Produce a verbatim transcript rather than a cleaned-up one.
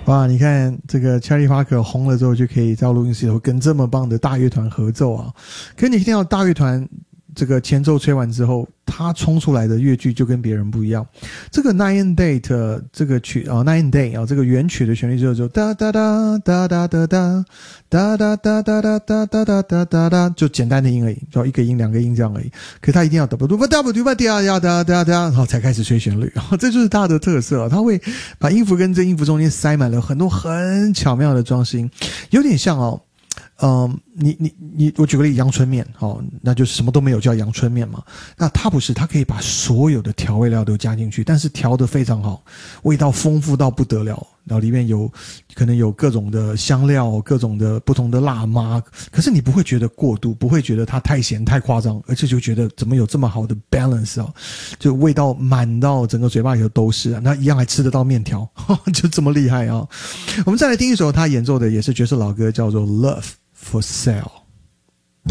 哇，你看这个 Charlie Parker 红了之后，就可以在录音室头跟这么棒的大乐团合奏啊。可是你听到大乐团这个前奏吹完之后，他冲出来的乐句就跟别人不一样。这个 Nine Day 这个曲啊 ，Nine Day 啊，这个原曲的旋律就就哒哒哒哒哒哒哒哒哒哒哒哒哒哒哒哒哒哒，就简单的音而已，就一个音两个音这样而已。可是他一定要 double double double double double double double， 然后才开始吹旋律，这就是他的特色。他会把音符跟这音符中间塞满了很多很巧妙的装饰音，有点像哦。嗯，你你你，我举个例，阳春面，哦，那就什么都没有叫阳春面嘛。那它不是，它可以把所有的调味料都加进去，但是调得非常好，味道丰富到不得了。然后里面有可能有各种的香料，各种的不同的辣妈，可是你不会觉得过度，不会觉得它太咸太夸张，而且就觉得怎么有这么好的 balance 哦，就味道满到整个嘴巴里头都是啊，那一样还吃得到面条，就这么厉害啊！我们再来听一首他演奏的也是爵士老歌，叫做 Love for Sale。